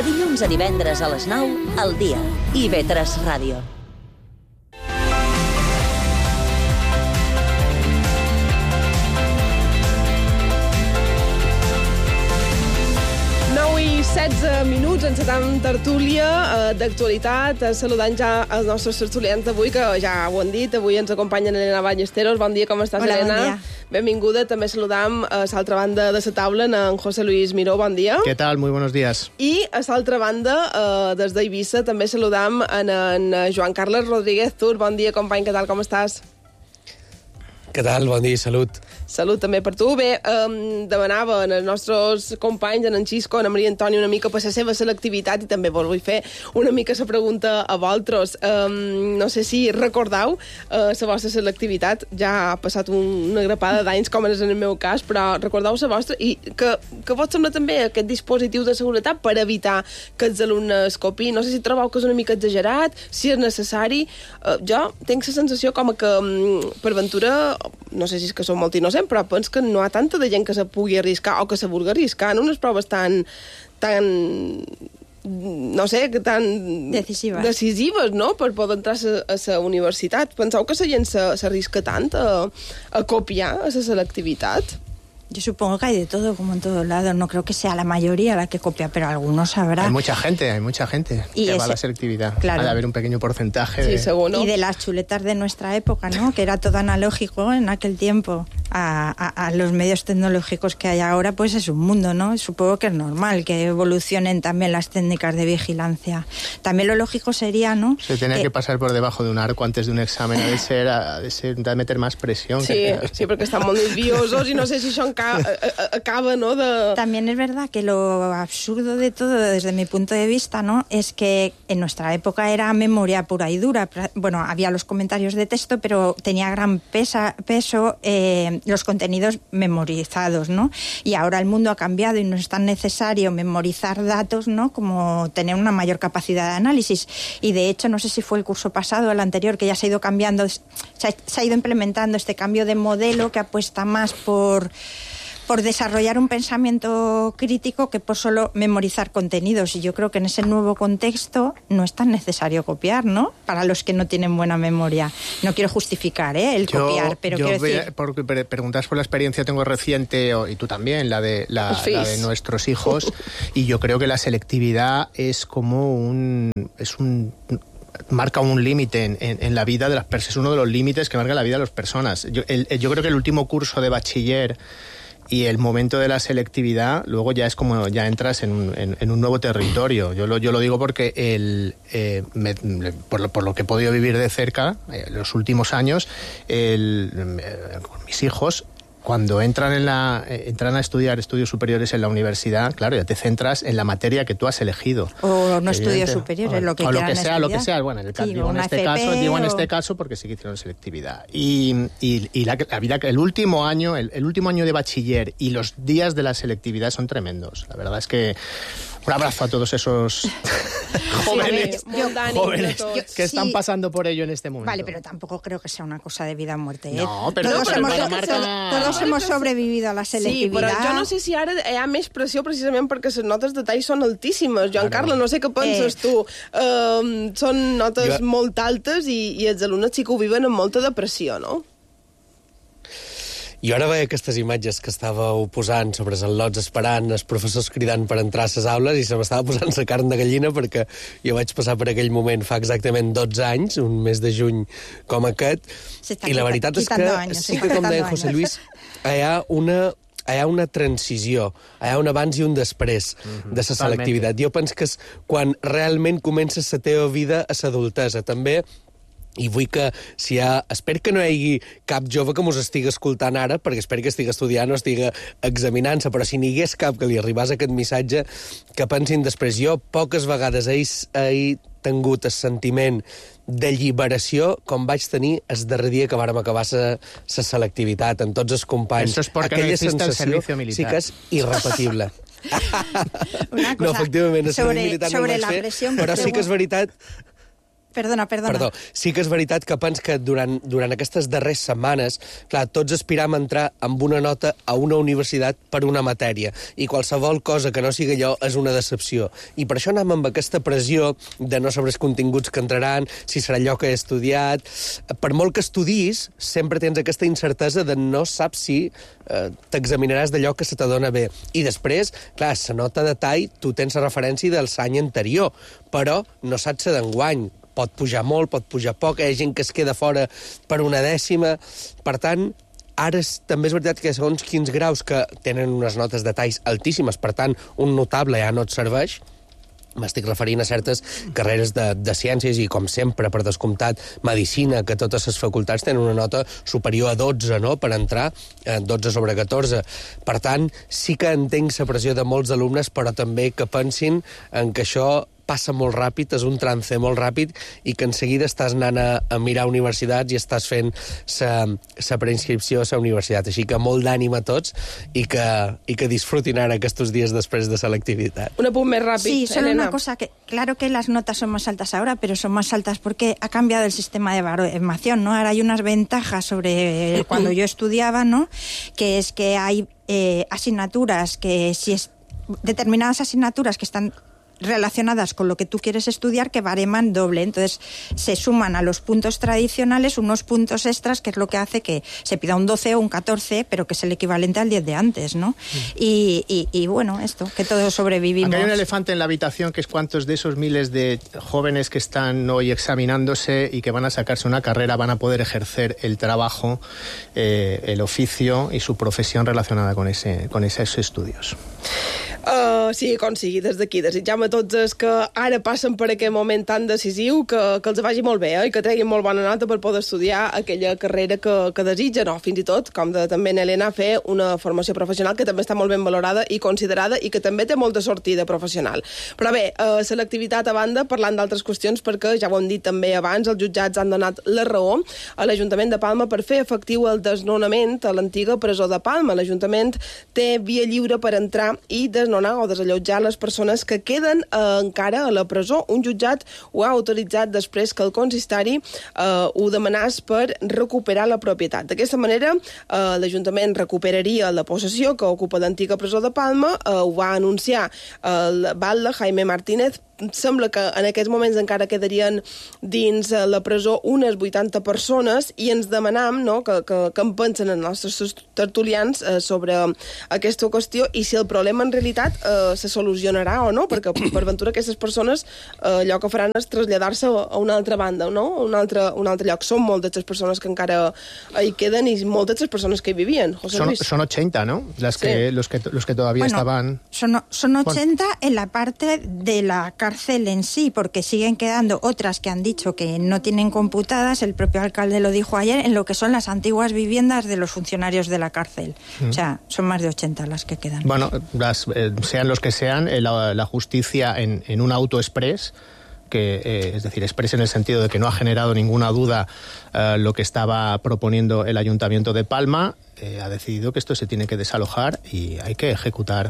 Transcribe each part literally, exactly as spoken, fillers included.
De dilluns a divendres a les nou, al dia. I ve tres Ràdio. setze minuts, encetam tertúlia eh, d'actualitat, eh, saludant ja els nostres tertulians d'avui, que ja ho han dit, avui ens acompanyen Elena Ballesteros. Bon dia, com estàs, Hola, Elena? Bon dia. Benvinguda. També saludam a l'altra banda de la taula en José Luis Miró. Bon dia. ¿Qué tal? Muy buenos días. I a l'altra banda, eh, des d'Eivissa, també saludam en, en Joan Carles Rodríguez Tur. Bon dia, company, què tal, com estàs? Què tal? Bon dia, salut. Salut també per tu. Bé, eh, demanava als nostres companys, en Xisco, en Maria Antònia, una mica per la seva selectivitat, i també vos vull fer una mica la pregunta a vosaltres. Eh, no sé si recordeu eh, la vostra selectivitat. Ja ha passat un, una grapada d'anys, com és en el meu cas, però recordeu la vostra, i que, que vos sembla també aquest dispositiu de seguretat per evitar que els alumnes copiïn. No sé si trobeu que és una mica exagerat, si és necessari. Eh, jo tinc la sensació com que, per ventura, no sé si és que som molt innocents, però penso que no hi ha tanta de gent que se pugui arriscar o que se vulgui arriscar en unes proves tan, tan no sé, tan decisives, decisives no? Per poder entrar a la universitat. Penseu que la gent s'arrisca tant a, a copiar a la selectivitat? Yo supongo que hay de todo, como en todos lados. No creo que sea la mayoría la que copia, pero algunos habrá. Hay mucha gente, hay mucha gente y que ese, va a la selectividad. Claro. Ha de haber un pequeño porcentaje. Sí, de... seguro, ¿no? Y de las chuletas de nuestra época, ¿no? Que era todo analógico en aquel tiempo. A, a, a los medios tecnológicos que hay ahora, pues es un mundo, ¿no? Supongo que es normal que evolucionen también las técnicas de vigilancia. También lo lógico sería, ¿no? Se tiene que, que pasar por debajo de un arco antes de un examen, ha de ser, ha de, ser, de meter más presión. Sí, que... sí, perquè estan molt nerviosos i no sé si això acaba, ¿no? De... También es verdad que lo absurdo de todo, desde mi punto de vista, ¿no? Es que en nuestra época era memoria pura y dura. Bueno, había los comentarios de texto, pero tenía gran pesa, peso eh, los contenidos memorizados, ¿no? Y ahora el mundo ha cambiado y no es tan necesario memorizar datos, ¿no? Como tener una mayor capacidad de análisis. Y de hecho, no sé si fue el curso pasado o el anterior, que ya se ha ido cambiando, se ha, se ha ido implementando este cambio de modelo que apuesta más por... por desarrollar un pensamiento crítico que por solo memorizar contenidos. Y yo creo que en ese nuevo contexto no es tan necesario copiar, ¿no? Para los que no tienen buena memoria. No quiero justificar, ¿eh? El yo, copiar, pero yo quiero voy decir... A, porque preguntas por la experiencia tengo reciente, y tú también, la de, la, la de nuestros hijos, y yo creo que la selectividad es como un... es un marca un límite en, en, en la vida de las personas. Es uno de los límites que marca la vida de las personas. Yo, el, el, yo creo que el último curso de bachiller y el momento de la selectividad, luego ya es como ya entras en un, en, en un nuevo territorio. Yo lo, yo lo digo porque el, eh, me, por, lo, por lo que he podido vivir de cerca en eh, los últimos años, el, eh, con mis hijos, cuando entran en la eh, entran a estudiar estudios superiores en la universidad, claro, ya te centras en la materia que tú has elegido. O no estudios superiores, o, lo que o quieran lo que sea, estudiar. lo que sea. Bueno, en el caso, sí, digo, en este F P caso, digo en o... este caso porque sí que hicieron selectividad. Y, y, y la, la vida, el último año, el, el último año de bachiller y los días de la selectividad son tremendos. La verdad es que un abrazo a todos esos jóvenes, sí, yo, jóvenes yo, que están sí. pasando por ello en este momento. Vale, pero tampoco creo que sea una cosa de vida o muerte. ¿eh? No, pero todos, no, pero hemos, pero marca... todos, todos hemos sobrevivido a la selectividad. Sí, però jo no sé si ara hi ha més pressió precisament perquè les notes de tall són altíssimes. Joan claro. Carles, no sé què penses eh. tu. Um, són notes jo... molt altes i, i els alumnes sí que ho viven amb molta depressió, no? Jo ara veia aquestes imatges que estàveu posant sobre els al·lots esperant, els professors cridant per entrar a les aules, i se m'estava posant la carn de gallina perquè jo vaig passar per aquell moment fa exactament dotze anys, un mes de juny com aquest, i la veritat és que años, sí que, com deia José Luis, hi ha una... hi ha una transició, hi ha un abans i un després mm-hmm. de la selectivitat. Jo penso que és quan realment comença la teva vida a l'adultesa. També, i vull que si hi ha... Espero que no hi hagi cap jove que mos estigui escoltant ara, perquè espero que estigui estudiant o estigui examinant-se, però si n'hi hagués cap que li arribés aquest missatge, que pensin després. Jo poques vegades he, he tingut el sentiment d'alliberació com vaig tenir el darrer dia que vàrem acabar la selectivitat amb tots els companys. Eso es porque no existe el servicio militar. Sí que és irrepetible. Una cosa, no, efectivament, el sobre, servicio militar sobre no la fer, presión però sí que és veritat Perdona, perdona. Perdó. Sí que és veritat que pens que durant, durant aquestes darreres setmanes, clar, tots aspiram a entrar amb una nota a una universitat per una matèria, i qualsevol cosa que no sigui allò és una decepció. I per això anem amb aquesta pressió de no saber els continguts que entraran, si serà allò que he estudiat. Per molt que estudis, sempre tens aquesta incertesa de no saps si eh, t'examinaràs d'allò que se t'adona bé. I després, clar, la nota de tall, tu tens la referència del l'any anterior, però no saps la d'enguany. Pot pujar molt, pot pujar poc, hi ha gent que es queda fora per una dècima. Per tant, ara és, també és veritat que segons quins graus que tenen unes notes de talls altíssimes, per tant, un notable ja no et serveix. M'estic referint a certes carreres de, de ciències i, com sempre, per descomptat, medicina, que totes les facultats tenen una nota superior a dotze, no?, per entrar, eh, dotze sobre catorze. Per tant, sí que entenc la pressió de molts alumnes, però també que pensin en que això passa molt ràpid, és un trance molt ràpid, i que en seguida estàs anant a, a mirar universitats i estàs fent la preinscripció a la universitat. Així que molt d'ànim a tots i que, i que disfrutin ara aquests dies després de selectivitat. Un apunt més ràpid, Sí, solo Elena. una cosa, que claro que las notas son más altas ahora, pero son más altas porque ha cambiado el sistema de baremación, ¿no? Ahora hay unas ventajas sobre cuando yo estudiaba, ¿no? Que es que hay eh, asignaturas que si es determinadas asignaturas que están relacionadas con lo que tú quieres estudiar que bareman doble. Entonces se suman a los puntos tradicionales unos puntos extras, que es lo que hace que se pida un doce o un catorce, pero que es el equivalente al diez de antes, ¿no? Mm. Y, y, y bueno, esto, que todos sobrevivimos. Aquí hay un elefante en la habitación, que es cuántos de esos miles de jóvenes que están hoy examinándose y que van a sacarse una carrera van a poder ejercer el trabajo, eh, el oficio y su profesión relacionada con, ese, con esos estudios. Uh, sí, com sigui, des d'aquí desitjam a tots els que ara passen per aquest moment tan decisiu que, que els vagi molt bé, eh? I que treguin molt bona nota per poder estudiar aquella carrera que, que desitgen, o fins i tot, com de, també en Elena, fer una formació professional que també està molt ben valorada i considerada i que també té molta sortida professional. Però bé, uh, selectivitat a banda, parlant d'altres qüestions, perquè ja ho hem dit també abans, els jutjats han donat la raó a l'Ajuntament de Palma per fer efectiu el desnonament a l'antiga presó de Palma. L'Ajuntament té via lliure per entrar i desnonar o desallotjar les persones que queden eh, encara a la presó. Un jutjat ho ha autoritzat després que el consistori eh, ho demanés per recuperar la propietat. D'aquesta manera, eh, l'Ajuntament recuperaria la possessió que ocupa l'antiga presó de Palma. Eh, ho va anunciar el batlle Jaime Martínez. Sembla que en aquests moments encara quedarien dins la presó unes vuitanta persones i ens demanam, no, que, que, que en pensen els nostres tertulians eh, sobre aquesta qüestió i si el problema en realitat eh, se solucionarà o no, perquè per ventura aquestes persones eh, allò que faran és traslladar-se a una altra banda, no? a un altre, un altre lloc. Són moltes les persones que encara hi queden i moltes les persones que hi vivien. José son, Luis. Son ochenta, ¿no? Las que, sí. los, que, los que todavía bueno, estaban... Son, son ochenta bueno. en la parte de la cárcel en sí, porque siguen quedando otras que han dicho que no tienen computadas, el propio alcalde lo dijo ayer, en lo que son las antiguas viviendas de los funcionarios de la cárcel. Mm. O sea, son más de ochenta las que quedan. Bueno, las, eh, sean los que sean, eh, la, la justicia en, en un auto express, que, eh, es decir, express en el sentido de que no ha generado ninguna duda eh, lo que estaba proponiendo el Ayuntamiento de Palma, eh, ha decidido que esto se tiene que desalojar y hay que ejecutar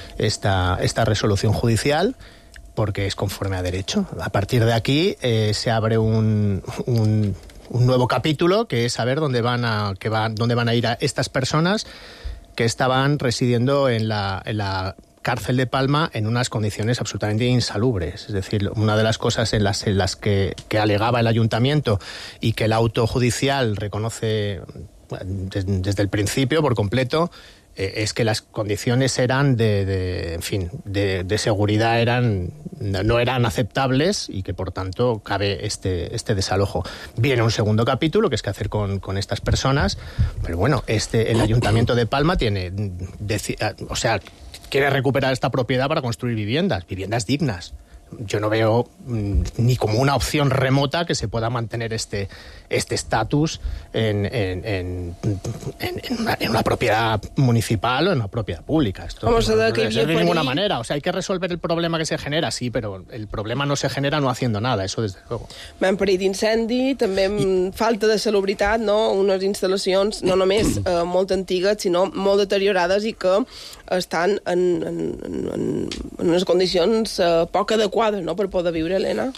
esta, esta resolución judicial, porque es conforme a derecho. A partir de aquí eh, se abre un, un, un nuevo capítulo, que es saber dónde van a, que van, dónde van a ir a estas personas que estaban residiendo en la, en la cárcel de Palma en unas condiciones absolutamente insalubres. Es decir, una de las cosas en las, en las que, que alegaba el ayuntamiento y que el auto judicial reconoce desde, desde el principio por completo, Eh, es que las condiciones eran de, de en fin, de, de seguridad eran no eran aceptables y que por tanto cabe este este desalojo. Viene un segundo capítulo que es qué hacer con, con estas personas, pero bueno, este el Ayuntamiento de Palma tiene, deci, o sea, quiere recuperar esta propiedad para construir viviendas, viviendas dignas. Yo no veo mmm, ni como una opción remota que se pueda mantener este este estatus en, en, en, en, en, una, en una propiedad municipal o en una propiedad pública. Esto Vamos no, a no, no, de ninguna manera. O sea, hay que resolver el problema que se genera, sí, pero el problema no se genera no haciendo nada, eso desde luego. M'han parit d'incendi, també I... falta de salubritat, no? Unes instal·lacions no només eh, molt antigues, sinó molt deteriorades i que estan en, en, en, en unes condicions eh, poc adequades, no?, per poder viure, Elena.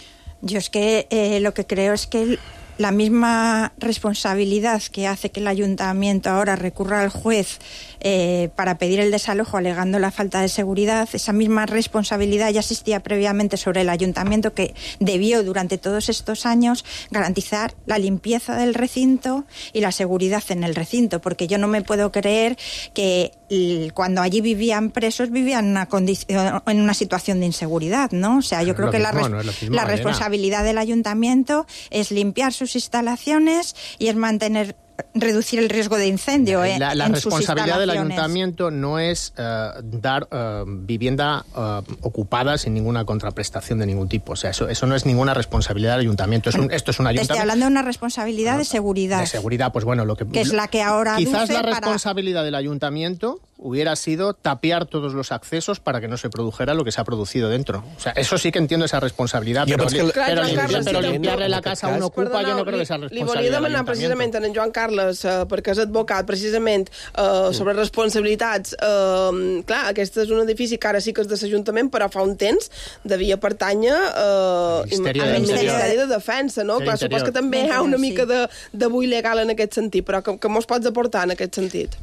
Yo es que eh, lo que creo es que el, la misma responsabilidad que hace que el ayuntamiento ahora recurra al juez eh, para pedir el desalojo alegando la falta de seguridad, esa misma responsabilidad ya existía previamente sobre el ayuntamiento, que debió durante todos estos años garantizar la limpieza del recinto y la seguridad en el recinto, porque yo no me puedo creer que cuando allí vivían presos vivían en una, condición, en una situación de inseguridad, ¿no? O sea, yo creo que la, res- no mismo, la responsabilidad del ayuntamiento es limpiar sus instalaciones y es mantener, reducir el riesgo de incendio en, la, la en responsabilidad del ayuntamiento no es uh, dar uh, vivienda uh, ocupada sin ninguna contraprestación de ningún tipo. O sea, eso, eso no es ninguna responsabilidad del ayuntamiento. Es un, esto es un ayuntamiento. Estoy hablando de una responsabilidad no, de seguridad. De seguridad, pues bueno, lo que... que es la que ahora quizás la responsabilidad para... del ayuntamiento hubiera sido tapiar todos los accesos para que no se produjera lo que se ha producido dentro. O sea, eso sí que entiendo esa responsabilidad, jo però, li, clar, però, Joan Carles, però sí, limpiar-li la casa a un ocupa, perdona, jo no crec que sea responsabilitat. Li volia demanar precisament en Joan Carles, eh, perquè és advocat, precisament, eh, sobre responsabilitats. Eh, clar, aquest és un edifici que ara sí que és de l'Ajuntament, però fa un temps devia pertànyer eh, al Ministeri de Defensa, no? Clar, supos que també hi ha una mica de, de bull legal en aquest sentit, però que, que mos pots aportar en aquest sentit?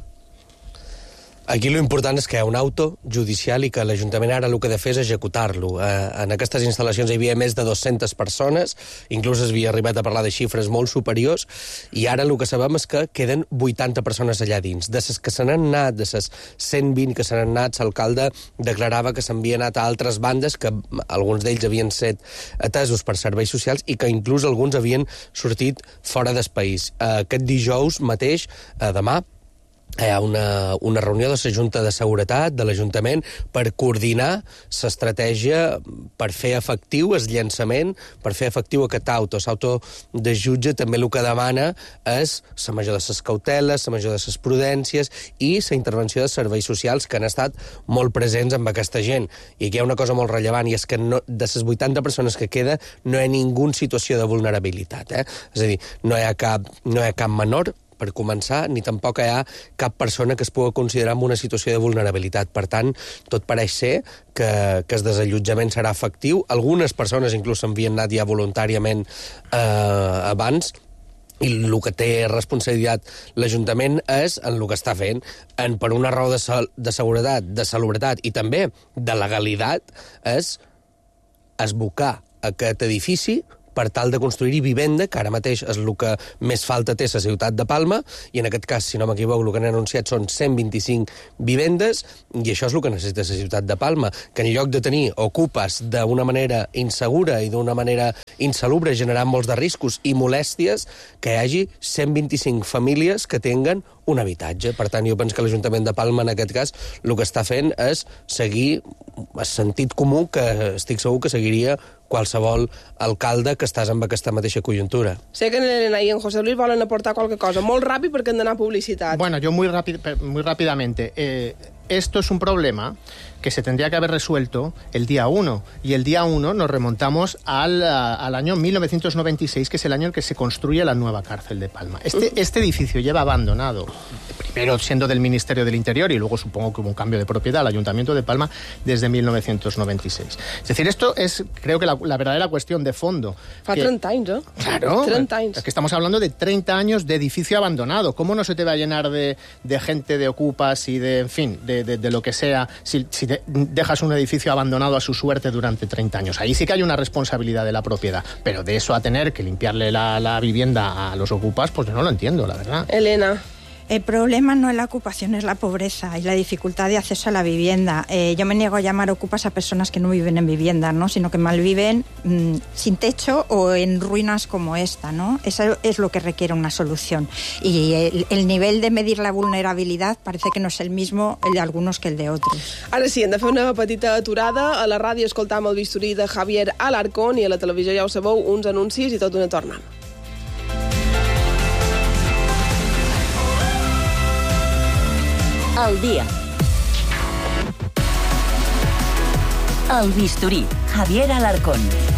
Aquí l'important és que hi ha un auto judicial i que l'Ajuntament ara el que ha de fer és executar-lo. Eh, en aquestes instal·lacions hi havia més de dues-centes persones, inclús es havia arribat a parlar de xifres molt superiors, i ara el que sabem és que queden vuitanta persones allà dins. De les que se n'han anat, de les cent vint que se n'han anat, l'alcalde declarava que s'havien anat a altres bandes, que alguns d'ells havien set atesos per serveis socials i que inclús alguns havien sortit fora del país. Eh, aquest dijous mateix, eh, demà, hi ha una, una reunió de la Junta de Seguretat de l'Ajuntament per coordinar l'estratègia per fer efectiu el llançament, per fer efectiu aquest auto. L'auto de jutge també el que demana és la major de les cauteles, la major de les prudències i la intervenció de serveis socials que han estat molt presents amb aquesta gent. I aquí hi ha una cosa molt rellevant, i és que no, de les vuitanta persones que queda no hi ha ningú situació de vulnerabilitat. Eh? És a dir, no hi ha cap, no hi ha cap menor, per començar, ni tampoc hi ha cap persona que es pugui considerar en una situació de vulnerabilitat. Per tant, tot pareix ser que, que el desallotjament serà efectiu. Algunes persones inclús s'havien anat ja voluntàriament eh, abans, i el que té responsabilitat l'Ajuntament és en el que està fent, en, per una raó de, de seguretat, de salubritat i també de legalitat, és esbocar aquest edifici per tal de construir-hi vivenda, que ara mateix és el que més falta té la ciutat de Palma, i en aquest cas, si no m'equivoco, el que han anunciat són cent vint-i-cinc vivendes, i això és el que necessita la ciutat de Palma, que en lloc de tenir ocupes d'una manera insegura i d'una manera insalubre, generant molts de riscos i molèsties, que hi hagi cent vint-i-cinc famílies que tinguen un habitatge. Per tant, jo penso que l'Ajuntament de Palma, en aquest cas, el que està fent és seguir el sentit comú que estic segur que seguiria qualsevol alcalde que estàs amb aquesta mateixa conjuntura. Sé que en Elena y en José Luis volen aportar qualque cosa. Molt ràpid perquè hem d'anar a publicitat. Bueno, yo muy, rápido, muy rápidamente. Eh, esto es un problema que se tendría que haber resuelto el día uno. Y el día uno nos remontamos al, al año mil novecientos noventa y seis, que es el año en que se construye la nueva cárcel de Palma. Este, este edificio lleva abandonado, primero siendo del Ministerio del Interior y luego supongo que hubo un cambio de propiedad al Ayuntamiento de Palma desde mil novecientos noventa y seis. Es decir, esto es, creo que la, la verdadera cuestión de fondo. Fa que, treinta anys, eh? Claro. treinta anys. Es que estamos hablando de treinta años de edificio abandonado. ¿Cómo no se te va a llenar de, de gente, de ocupas y de, en fin, de, de, de lo que sea, si, si te dejas un edificio abandonado a su suerte durante treinta años? Ahí sí que hay una responsabilidad de la propiedad, pero de eso a tener que limpiarle la, la vivienda a los ocupas, pues yo no lo entiendo, la verdad. Elena. El problema no es la ocupación, es la pobreza y la dificultad de acceso a la vivienda. Eh, yo me niego a llamar ocupas a personas que no viven en vivienda, ¿no? Sino que malviven mmm, sin techo o en ruinas como esta, ¿no? Eso es lo que requiere una solución. Y el, el nivel de medir la vulnerabilidad parece que no és el mismo el de algunos que el de otros. Ara sí, hem de fer una petita aturada. A la ràdio escoltam el bisturí de Javier Alarcón i a la televisió, ja ho sabeu, uns anuncis i tot una torna. Al día. El bisturí, Javier Alarcón.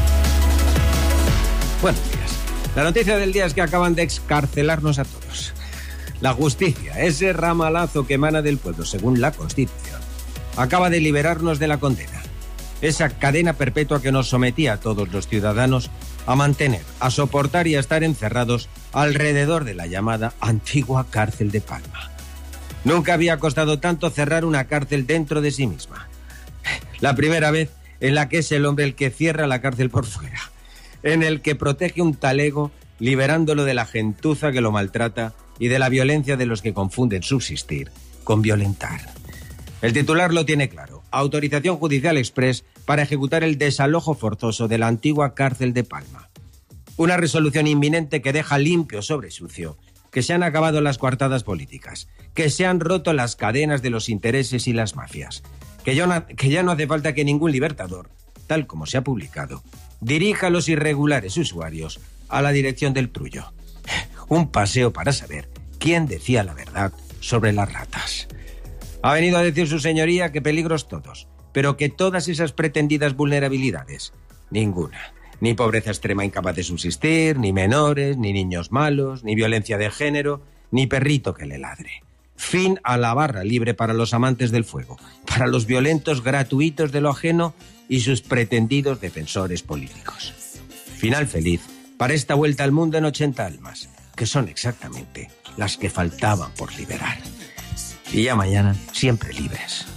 Buenos días. La noticia del día es que acaban de excarcelarnos a todos. La justicia, ese ramalazo que emana del pueblo, según la Constitución, acaba de liberarnos de la condena. Esa cadena perpetua que nos sometía a todos los ciudadanos a mantener, a soportar y a estar encerrados alrededor de la llamada antigua cárcel de Palma. Nunca había costado tanto cerrar una cárcel dentro de sí misma. La primera vez en la que es el hombre el que cierra la cárcel por fuera, en el que protege un talego liberándolo de la gentuza que lo maltrata y de la violencia de los que confunden subsistir con violentar. El titular lo tiene claro: autorización judicial express para ejecutar el desalojo forzoso de la antigua cárcel de Palma. Una resolución inminente que deja limpio sobre sucio que se han acabado las coartadas políticas, que se han roto las cadenas de los intereses y las mafias, que ya no, que ya no hace falta que ningún libertador, tal como se ha publicado, dirija a los irregulares usuarios a la dirección del trullo. Un paseo para saber quién decía la verdad sobre las ratas. Ha venido a decir su señoría que peligros todos, pero que todas esas pretendidas vulnerabilidades, ninguna. Ni pobreza extrema incapaz de subsistir, ni menores, ni niños malos, ni violencia de género, ni perrito que le ladre. Fin a la barra libre para los amantes del fuego, para los violentos gratuitos de lo ajeno y sus pretendidos defensores políticos. Final feliz para esta vuelta al mundo en ochenta almas, que son exactamente las que faltaban por liberar. Y ya mañana, siempre libres.